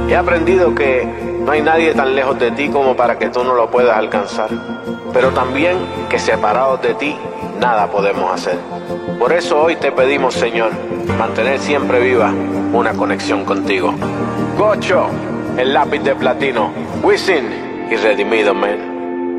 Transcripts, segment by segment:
He aprendido que no hay nadie tan lejos de ti como para que tú no lo puedas alcanzar, pero también que separados de ti nada podemos hacer. Por eso hoy te pedimos, Señor, mantener siempre viva una conexión contigo. Gocho, el lápiz de platino, Wisin y Redimido Man.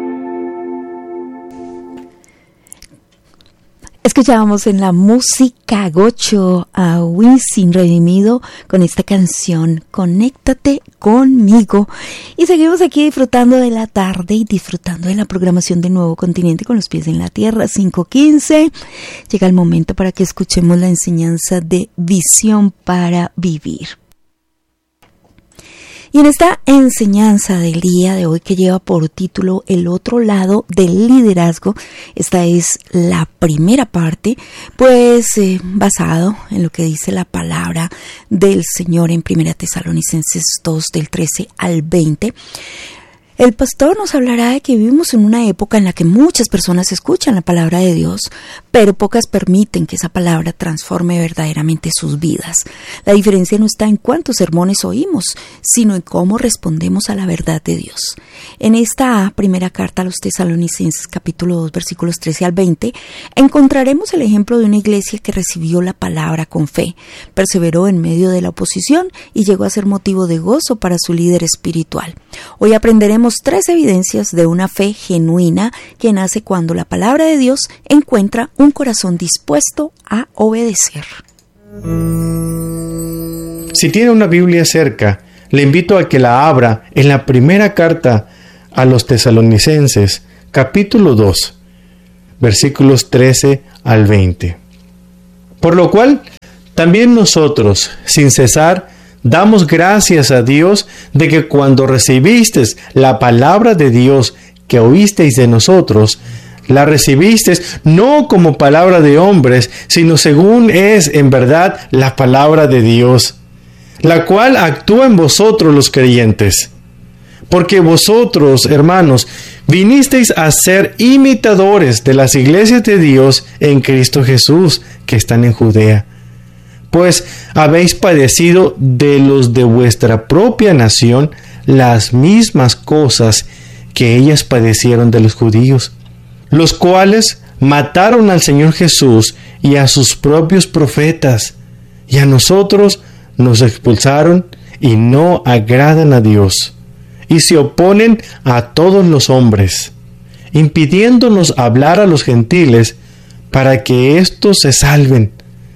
Escuchábamos en la música Gocho a Wisin Redimido con esta canción Conéctate conmigo, y seguimos aquí disfrutando de la tarde y disfrutando de la programación de Nuevo Continente con los pies en la tierra. 5:15, llega el momento para que escuchemos la enseñanza de Visión para Vivir. Y en esta enseñanza del día de hoy, que lleva por título El otro lado del liderazgo, esta es la primera parte, pues basado en lo que dice la palabra del Señor en 1 Tesalonicenses 2 del 13 al 20. El pastor nos hablará de que vivimos en una época en la que muchas personas escuchan la palabra de Dios, pero pocas permiten que esa palabra transforme verdaderamente sus vidas. La diferencia no está en cuántos sermones oímos, sino en cómo respondemos a la verdad de Dios. En esta primera carta a los Tesalonicenses, capítulo 2, versículos 13 al 20, encontraremos el ejemplo de una iglesia que recibió la palabra con fe, perseveró en medio de la oposición y llegó a ser motivo de gozo para su líder espiritual. Hoy aprenderemos 3 evidencias de una fe genuina que nace cuando la palabra de Dios encuentra un corazón dispuesto a obedecer. Si tiene una Biblia cerca, le invito a que la abra en la primera carta a los Tesalonicenses, capítulo 2, versículos 13 al 20. Por lo cual, también nosotros, sin cesar, damos gracias a Dios de que cuando recibisteis la palabra de Dios que oísteis de nosotros, la recibisteis no como palabra de hombres, sino según es en verdad la palabra de Dios, la cual actúa en vosotros los creyentes. Porque vosotros, hermanos, vinisteis a ser imitadores de las iglesias de Dios en Cristo Jesús, que están en Judea. Pues habéis padecido de los de vuestra propia nación las mismas cosas que ellas padecieron de los judíos, los cuales mataron al Señor Jesús y a sus propios profetas, y a nosotros nos expulsaron y no agradan a Dios, y se oponen a todos los hombres, impidiéndonos hablar a los gentiles para que éstos se salven.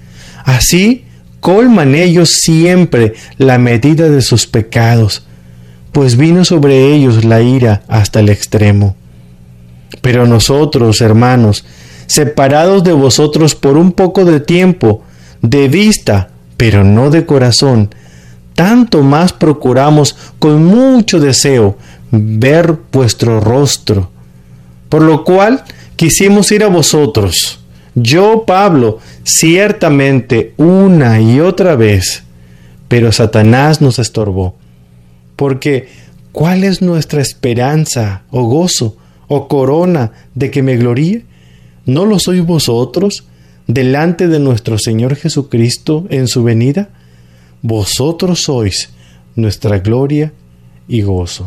Así colman ellos siempre la medida de sus pecados, pues vino sobre ellos la ira hasta el extremo. Pero nosotros, hermanos, separados de vosotros por un poco de tiempo, de vista, pero no de corazón, tanto más procuramos con mucho deseo ver vuestro rostro, por lo cual quisimos ir a vosotros. Yo, Pablo, ciertamente una y otra vez, pero Satanás nos estorbó. Porque, ¿cuál es nuestra esperanza, o gozo, o corona de que me gloríe? ¿No lo sois vosotros, delante de nuestro Señor Jesucristo en su venida? Vosotros sois nuestra gloria y gozo.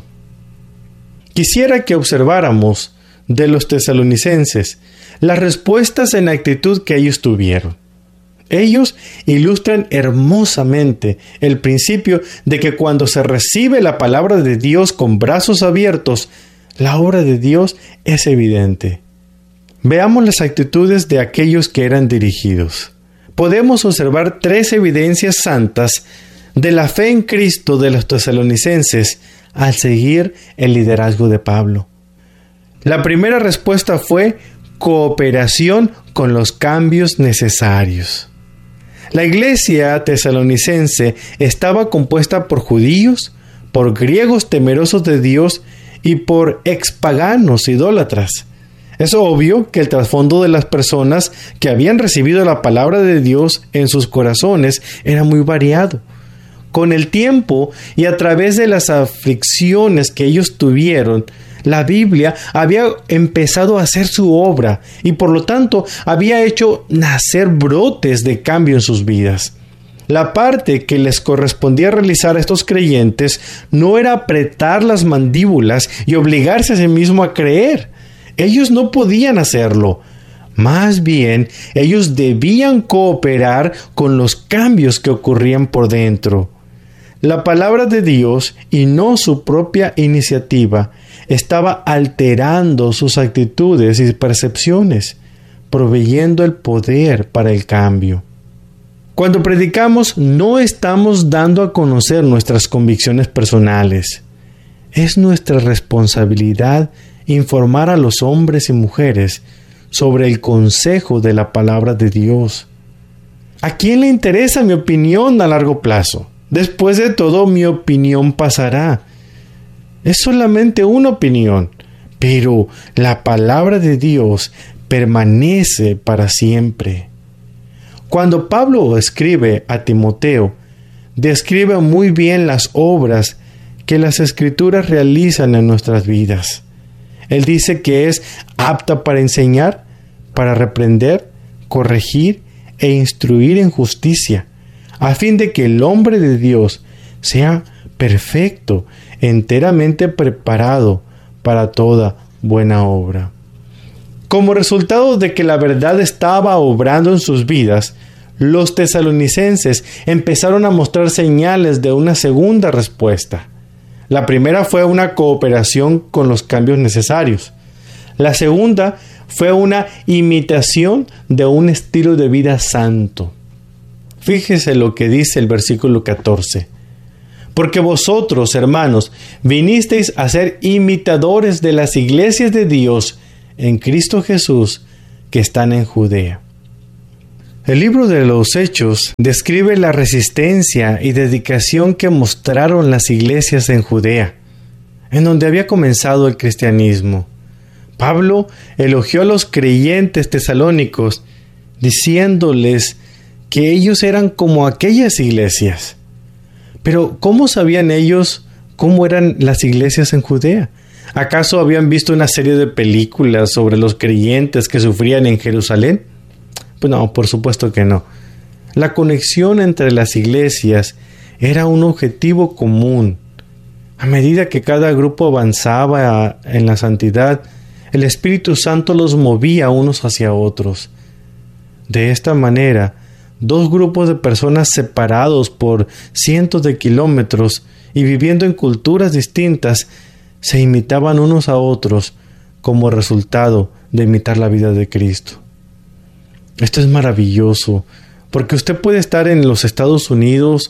Quisiera que observáramos de los tesalonicenses las respuestas en actitud que ellos tuvieron. Ellos ilustran hermosamente el principio de que cuando se recibe la palabra de Dios con brazos abiertos, la obra de Dios es evidente. Veamos las actitudes de aquellos que eran dirigidos. Podemos observar 3 evidencias santas de la fe en Cristo de los tesalonicenses al seguir el liderazgo de Pablo. La primera respuesta fue cooperación con los cambios necesarios. La iglesia tesalonicense estaba compuesta por judíos, por griegos temerosos de Dios y por expaganos idólatras. Es obvio que el trasfondo de las personas que habían recibido la palabra de Dios en sus corazones era muy variado. Con el tiempo y a través de las aflicciones que ellos tuvieron, la Biblia había empezado a hacer su obra y por lo tanto había hecho nacer brotes de cambio en sus vidas. La parte que les correspondía realizar a estos creyentes no era apretar las mandíbulas y obligarse a sí mismo a creer. Ellos no podían hacerlo. Más bien, ellos debían cooperar con los cambios que ocurrían por dentro. La palabra de Dios, y no su propia iniciativa, estaba alterando sus actitudes y percepciones, proveyendo el poder para el cambio. Cuando predicamos, no estamos dando a conocer nuestras convicciones personales. Es nuestra responsabilidad informar a los hombres y mujeres sobre el consejo de la palabra de Dios. ¿A quién le interesa mi opinión a largo plazo? Después de todo, mi opinión pasará. Es solamente una opinión, pero la palabra de Dios permanece para siempre. Cuando Pablo escribe a Timoteo, describe muy bien las obras que las Escrituras realizan en nuestras vidas. Él dice que es apta para enseñar, para reprender, corregir e instruir en justicia, a fin de que el hombre de Dios sea perfecto, enteramente preparado para toda buena obra. Como resultado de que la verdad estaba obrando en sus vidas, los tesalonicenses empezaron a mostrar señales de una segunda respuesta. La primera fue una cooperación con los cambios necesarios. La segunda fue una imitación de un estilo de vida santo. Fíjese lo que dice el versículo 14. Porque vosotros, hermanos, vinisteis a ser imitadores de las iglesias de Dios en Cristo Jesús que están en Judea. El libro de los Hechos describe la resistencia y dedicación que mostraron las iglesias en Judea, en donde había comenzado el cristianismo. Pablo elogió a los creyentes tesalónicos, diciéndoles que ellos eran como aquellas iglesias. Pero ¿cómo sabían ellos cómo eran las iglesias en Judea? ¿Acaso habían visto una serie de películas sobre los creyentes que sufrían en Jerusalén? Pues no, por supuesto que no. La conexión entre las iglesias era un objetivo común. A medida que cada grupo avanzaba en la santidad, el Espíritu Santo los movía unos hacia otros. De esta manera, dos grupos de personas separados por cientos de kilómetros y viviendo en culturas distintas se imitaban unos a otros como resultado de imitar la vida de Cristo. Esto es maravilloso, porque usted puede estar en los Estados Unidos,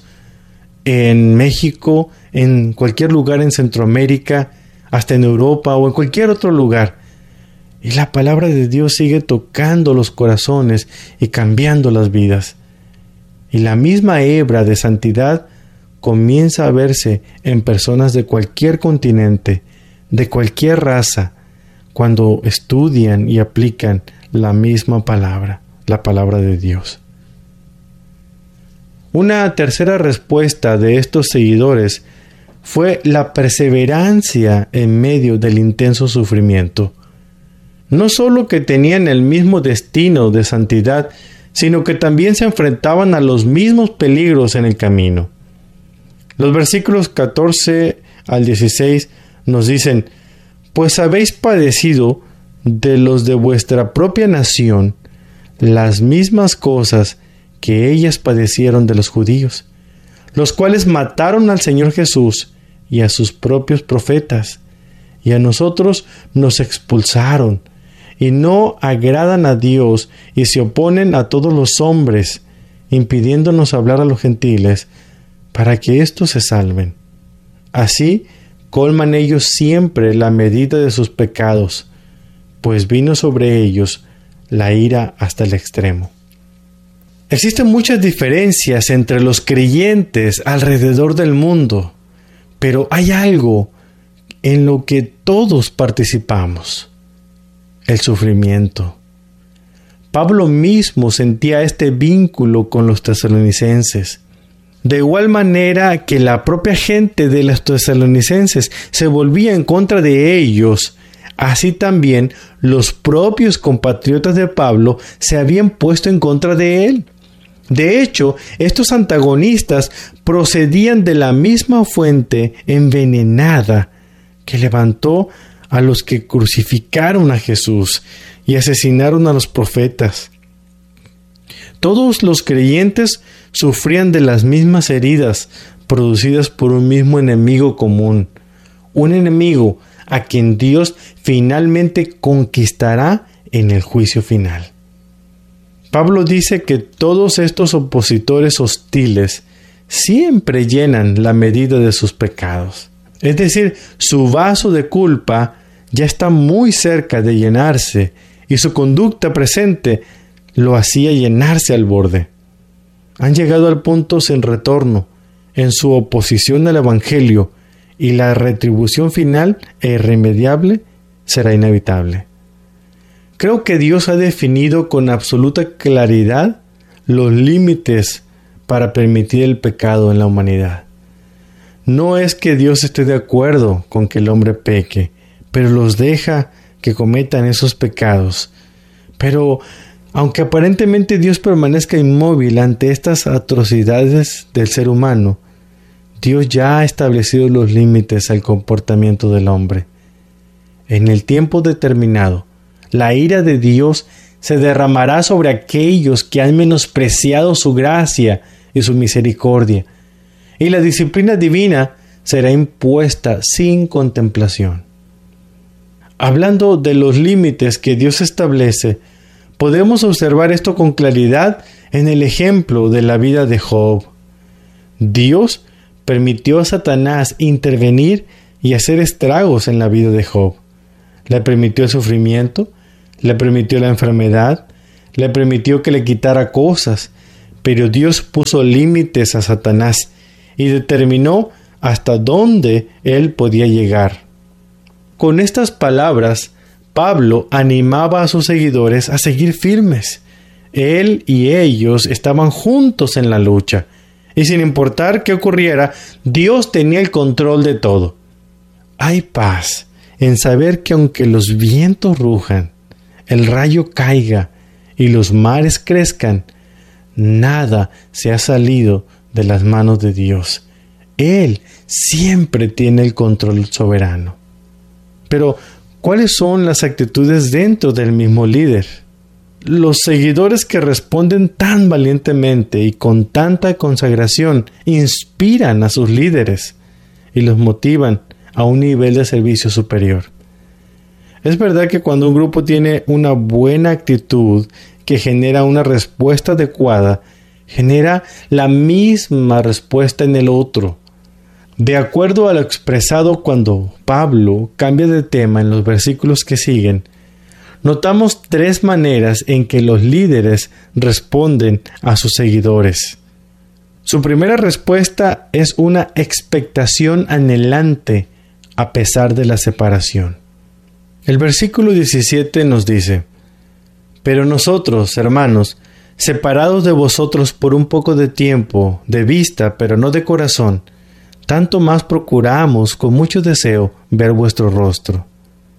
en México, en cualquier lugar en Centroamérica, hasta en Europa o en cualquier otro lugar, y la palabra de Dios sigue tocando los corazones y cambiando las vidas. Y la misma hebra de santidad comienza a verse en personas de cualquier continente, de cualquier raza, cuando estudian y aplican la misma palabra, la palabra de Dios. Una tercera respuesta de estos seguidores fue la perseverancia en medio del intenso sufrimiento. No solo que tenían el mismo destino de santidad, sino que también se enfrentaban a los mismos peligros en el camino. Los versículos 14 al 16 nos dicen: pues habéis padecido de los de vuestra propia nación las mismas cosas que ellas padecieron de los judíos, los cuales mataron al Señor Jesús y a sus propios profetas, y a nosotros nos expulsaron, y no agradan a Dios, y se oponen a todos los hombres, impidiéndonos hablar a los gentiles, para que éstos se salven. Así colman ellos siempre la medida de sus pecados, pues vino sobre ellos la ira hasta el extremo. Existen muchas diferencias entre los creyentes alrededor del mundo, pero hay algo en lo que todos participamos: el sufrimiento. Pablo mismo sentía este vínculo con los tesalonicenses. De igual manera que la propia gente de los tesalonicenses se volvía en contra de ellos, así también los propios compatriotas de Pablo se habían puesto en contra de él. De hecho, estos antagonistas procedían de la misma fuente envenenada que levantó a los que crucificaron a Jesús y asesinaron a los profetas. Todos los creyentes sufrían de las mismas heridas producidas por un mismo enemigo común, un enemigo a quien Dios finalmente conquistará en el juicio final. Pablo dice que todos estos opositores hostiles siempre llenan la medida de sus pecados. Es decir, su vaso de culpa ya está muy cerca de llenarse y su conducta presente lo hacía llenarse al borde. Han llegado al punto sin retorno en su oposición al Evangelio y la retribución final e irremediable será inevitable. Creo que Dios ha definido con absoluta claridad los límites para permitir el pecado en la humanidad. No es que Dios esté de acuerdo con que el hombre peque, pero los deja que cometan esos pecados. Pero, aunque aparentemente Dios permanezca inmóvil ante estas atrocidades del ser humano, Dios ya ha establecido los límites al comportamiento del hombre. En el tiempo determinado, la ira de Dios se derramará sobre aquellos que han menospreciado su gracia y su misericordia, y la disciplina divina será impuesta sin contemplación. Hablando de los límites que Dios establece, podemos observar esto con claridad en el ejemplo de la vida de Job. Dios permitió a Satanás intervenir y hacer estragos en la vida de Job. Le permitió el sufrimiento, le permitió la enfermedad, le permitió que le quitara cosas, pero Dios puso límites a Satanás y determinó hasta dónde él podía llegar. Con estas palabras, Pablo animaba a sus seguidores a seguir firmes. Él y ellos estaban juntos en la lucha, y sin importar qué ocurriera, Dios tenía el control de todo. Hay paz en saber que aunque los vientos rujan, el rayo caiga y los mares crezcan, nada se ha salido de las manos de Dios. Él siempre tiene el control soberano. Pero, ¿cuáles son las actitudes dentro del mismo líder? Los seguidores que responden tan valientemente y con tanta consagración inspiran a sus líderes y los motivan a un nivel de servicio superior. Es verdad que cuando un grupo tiene una buena actitud que genera una respuesta adecuada, genera la misma respuesta en el otro. De acuerdo a lo expresado cuando Pablo cambia de tema en los versículos que siguen, notamos 3 maneras en que los líderes responden a sus seguidores. Su primera respuesta es una expectación anhelante a pesar de la separación. El versículo 17 nos dice: «Pero nosotros, hermanos, separados de vosotros por un poco de tiempo, de vista, pero no de corazón, tanto más procuramos con mucho deseo ver vuestro rostro».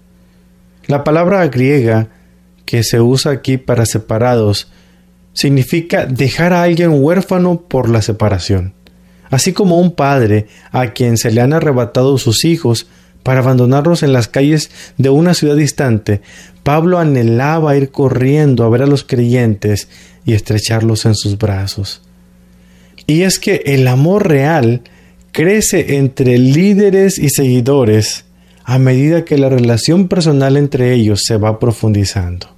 La palabra griega que se usa aquí para separados significa dejar a alguien huérfano por la separación, así como un padre a quien se le han arrebatado sus hijos para abandonarlos en las calles de una ciudad distante. Pablo anhelaba ir corriendo a ver a los creyentes y estrecharlos en sus brazos. Y es que el amor real crece entre líderes y seguidores a medida que la relación personal entre ellos se va profundizando.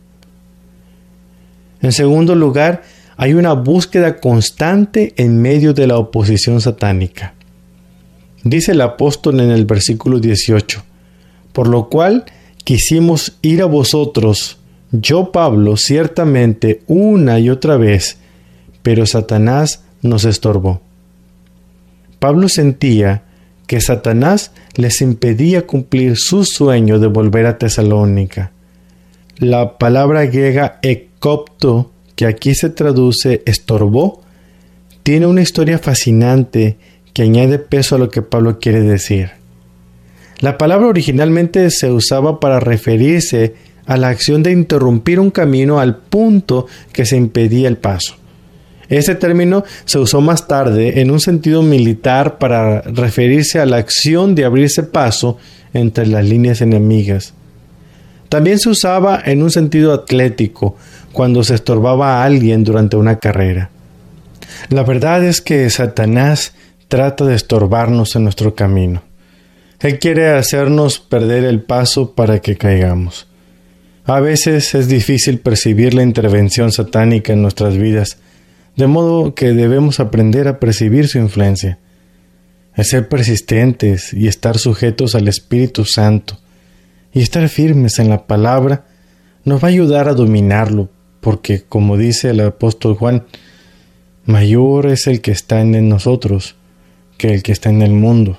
En segundo lugar, hay una búsqueda constante en medio de la oposición satánica. Dice el apóstol en el versículo 18: «Por lo cual quisimos ir a vosotros, yo Pablo, ciertamente una y otra vez, pero Satanás nos estorbó». Pablo sentía que Satanás les impedía cumplir su sueño de volver a Tesalónica. La palabra griega ekopto, que aquí se traduce estorbó, tiene una historia fascinante que añade peso a lo que Pablo quiere decir. La palabra originalmente se usaba para referirse a la acción de interrumpir un camino al punto que se impedía el paso. Este término se usó más tarde en un sentido militar para referirse a la acción de abrirse paso entre las líneas enemigas. También se usaba en un sentido atlético, cuando se estorbaba a alguien durante una carrera. La verdad es que Satanás trata de estorbarnos en nuestro camino. Él quiere hacernos perder el paso para que caigamos. A veces es difícil percibir la intervención satánica en nuestras vidas, de modo que debemos aprender a percibir su influencia, a ser persistentes y estar sujetos al Espíritu Santo, y estar firmes en la palabra nos va a ayudar a dominarlo, porque, como dice el apóstol Juan, mayor es el que está en nosotros que el que está en el mundo.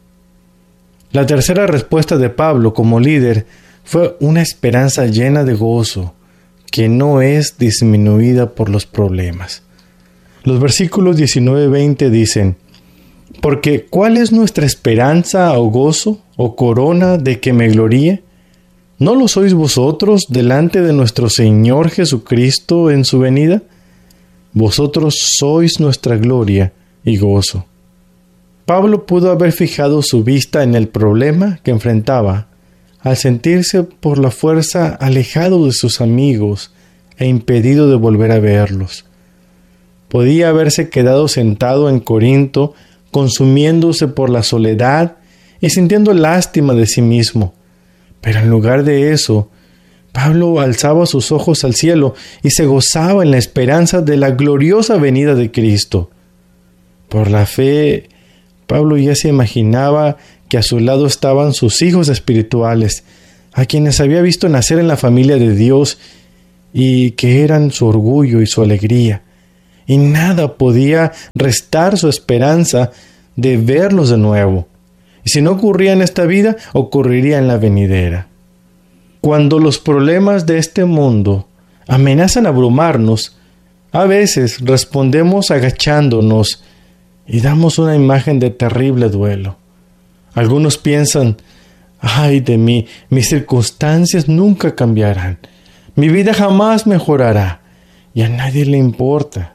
La tercera respuesta de Pablo como líder fue una esperanza llena de gozo, que no es disminuida por los problemas. Los versículos 19 y 20 dicen: porque ¿cuál es nuestra esperanza o gozo o corona de que me gloríe? ¿No lo sois vosotros delante de nuestro Señor Jesucristo en su venida? Vosotros sois nuestra gloria y gozo. Pablo pudo haber fijado su vista en el problema que enfrentaba al sentirse por la fuerza alejado de sus amigos e impedido de volver a verlos. Podía haberse quedado sentado en Corinto, consumiéndose por la soledad y sintiendo lástima de sí mismo. Pero en lugar de eso, Pablo alzaba sus ojos al cielo y se gozaba en la esperanza de la gloriosa venida de Cristo. Por la fe, Pablo ya se imaginaba que a su lado estaban sus hijos espirituales, a quienes había visto nacer en la familia de Dios y que eran su orgullo y su alegría. Y nada podía restar su esperanza de verlos de nuevo. Y si no ocurría en esta vida, ocurriría en la venidera. Cuando los problemas de este mundo amenazan abrumarnos, a veces respondemos agachándonos y damos una imagen de terrible duelo. Algunos piensan: ay de mí, mis circunstancias nunca cambiarán, mi vida jamás mejorará, y a nadie le importa.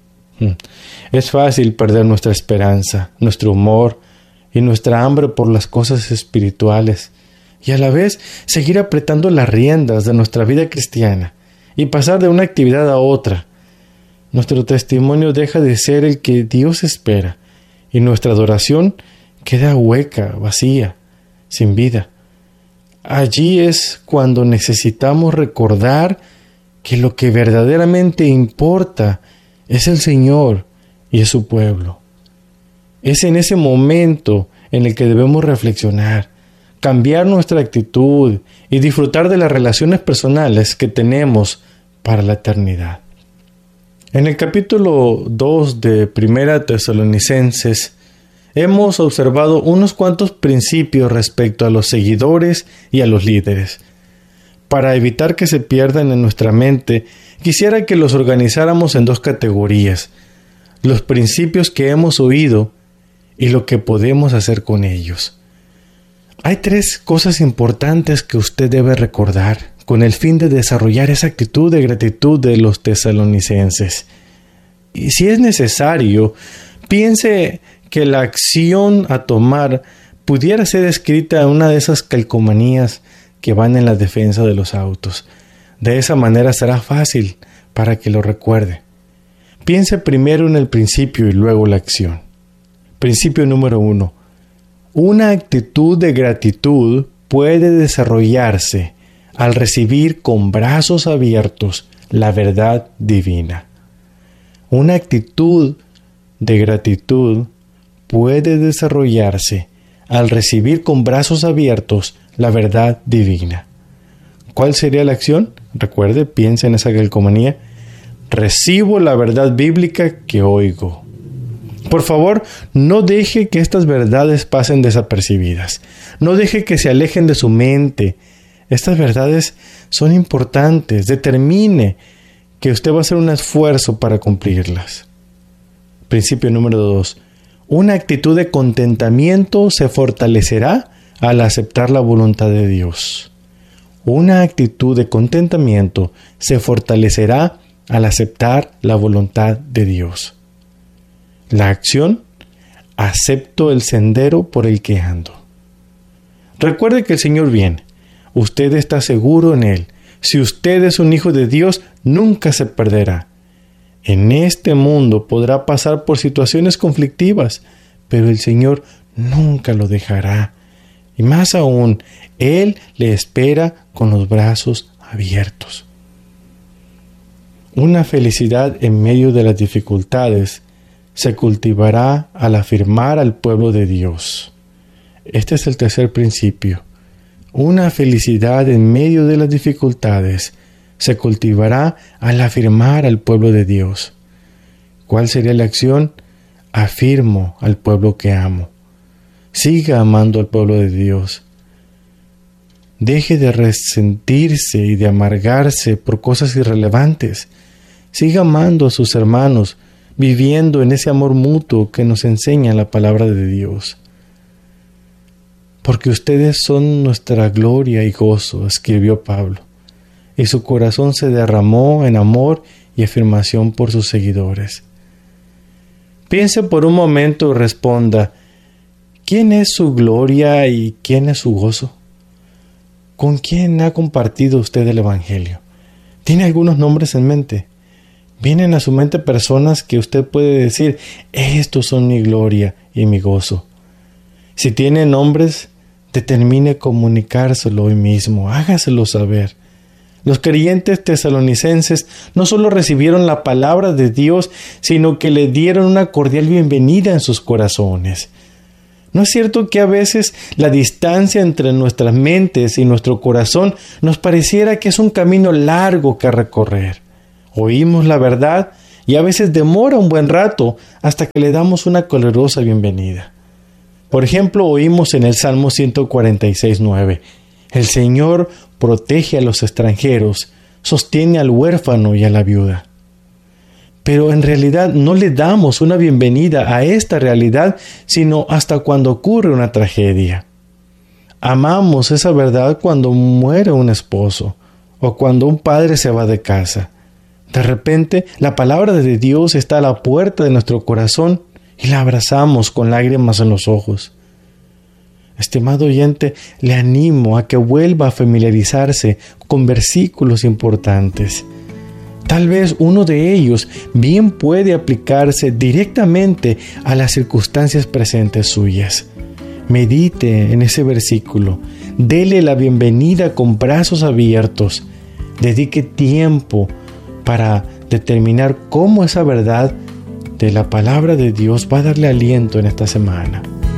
Es fácil perder nuestra esperanza, nuestro humor y nuestra hambre por las cosas espirituales, y a la vez seguir apretando las riendas de nuestra vida cristiana y pasar de una actividad a otra. Nuestro testimonio deja de ser el que Dios espera, y nuestra adoración queda hueca, vacía, sin vida. Allí es cuando necesitamos recordar que lo que verdaderamente importa es el Señor y es su pueblo. Es en ese momento en el que debemos reflexionar, cambiar nuestra actitud y disfrutar de las relaciones personales que tenemos para la eternidad. En el capítulo 2 de Primera Tesalonicenses hemos observado unos cuantos principios respecto a los seguidores y a los líderes. Para evitar que se pierdan en nuestra mente, quisiera que los organizáramos en dos categorías: los principios que hemos oído y lo que podemos hacer con ellos. Hay tres cosas importantes que usted debe recordar con el fin de desarrollar esa actitud de gratitud de los tesalonicenses. Y si es necesario, piense que la acción a tomar pudiera ser escrita en una de esas calcomanías que van en la defensa de los autos. De esa manera será fácil para que lo recuerde. Piense primero en el principio y luego la acción. Principio número 1. Una actitud de gratitud puede desarrollarse al recibir con brazos abiertos la verdad divina. Una actitud de gratitud puede desarrollarse al recibir con brazos abiertos la verdad divina. ¿Cuál sería la acción? Recuerde, piensa en esa calcomanía. Recibo la verdad bíblica que oigo. Por favor, no deje que estas verdades pasen desapercibidas. No deje que se alejen de su mente. Estas verdades son importantes. Determine que usted va a hacer un esfuerzo para cumplirlas. Principio número 2. Una actitud de contentamiento se fortalecerá al aceptar la voluntad de Dios. Una actitud de contentamiento se fortalecerá al aceptar la voluntad de Dios. La acción: acepto el sendero por el que ando. Recuerde que el Señor viene. Usted está seguro en Él. Si usted es un hijo de Dios, nunca se perderá. En este mundo podrá pasar por situaciones conflictivas, pero el Señor nunca lo dejará. Y más aún, Él le espera con los brazos abiertos. Una felicidad en medio de las dificultades se cultivará al afirmar al pueblo de Dios. Este es el tercer principio. Una felicidad en medio de las dificultades se cultivará al afirmar al pueblo de Dios. ¿Cuál sería la acción? Afirmo al pueblo que amo. Siga amando al pueblo de Dios. Deje de resentirse y de amargarse por cosas irrelevantes. Siga amando a sus hermanos, viviendo en ese amor mutuo que nos enseña la palabra de Dios. Porque ustedes son nuestra gloria y gozo, escribió Pablo, y su corazón se derramó en amor y afirmación por sus seguidores. Piense por un momento y responda: ¿quién es su gloria y quién es su gozo? ¿Con quién ha compartido usted el Evangelio? ¿Tiene algunos nombres en mente? ¿Vienen a su mente personas que usted puede decir: estos son mi gloria y mi gozo? Si tiene nombres, determine comunicárselo hoy mismo, hágaselo saber. Los creyentes tesalonicenses no solo recibieron la palabra de Dios, sino que le dieron una cordial bienvenida en sus corazones. ¿No es cierto que a veces la distancia entre nuestras mentes y nuestro corazón nos pareciera que es un camino largo que recorrer? Oímos la verdad y a veces demora un buen rato hasta que le damos una calurosa bienvenida. Por ejemplo, oímos en el Salmo 146:9: el Señor protege a los extranjeros, sostiene al huérfano y a la viuda. Pero en realidad no le damos una bienvenida a esta realidad, sino hasta cuando ocurre una tragedia. Amamos esa verdad cuando muere un esposo o cuando un padre se va de casa. De repente, la palabra de Dios está a la puerta de nuestro corazón y la abrazamos con lágrimas en los ojos. Estimado oyente, le animo a que vuelva a familiarizarse con versículos importantes. Tal vez uno de ellos bien puede aplicarse directamente a las circunstancias presentes suyas. Medite en ese versículo, dele la bienvenida con brazos abiertos, dedique tiempo para determinar cómo esa verdad de la palabra de Dios va a darle aliento en esta semana.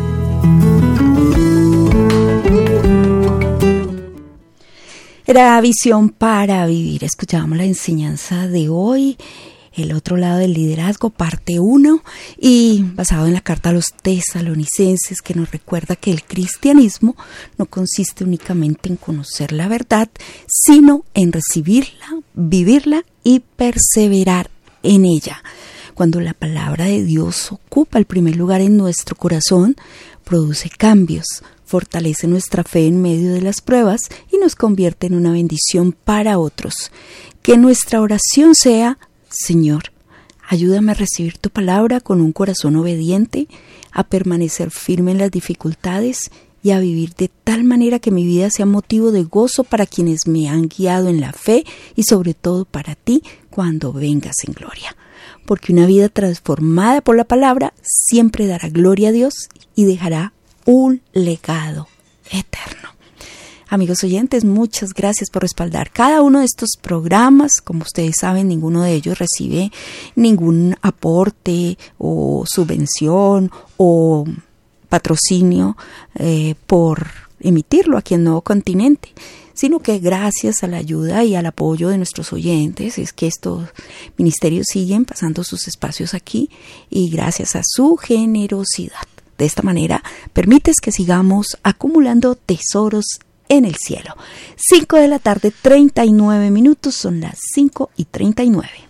Era Visión para Vivir. Escuchábamos la enseñanza de hoy, el otro lado del liderazgo, parte 1, y basado en la carta a los tesalonicenses, que nos recuerda que el cristianismo no consiste únicamente en conocer la verdad, sino en recibirla, vivirla y perseverar en ella. Cuando la palabra de Dios ocupa el primer lugar en nuestro corazón, produce cambios, fortalece nuestra fe en medio de las pruebas y nos convierte en una bendición para otros. Que nuestra oración sea: Señor, ayúdame a recibir tu palabra con un corazón obediente, a permanecer firme en las dificultades y a vivir de tal manera que mi vida sea motivo de gozo para quienes me han guiado en la fe y sobre todo para ti cuando vengas en gloria. Porque una vida transformada por la palabra siempre dará gloria a Dios y dejará un legado eterno. Amigos oyentes, muchas gracias por respaldar cada uno de estos programas. Como ustedes saben, ninguno de ellos recibe ningún aporte o subvención o patrocinio por emitirlo aquí en Nuevo Continente, sino que gracias a la ayuda y al apoyo de nuestros oyentes es que estos ministerios siguen pasando sus espacios aquí, y gracias a su generosidad. De esta manera, permites que sigamos acumulando tesoros en el cielo. 5 de la tarde, 39 minutos, son las 5:39.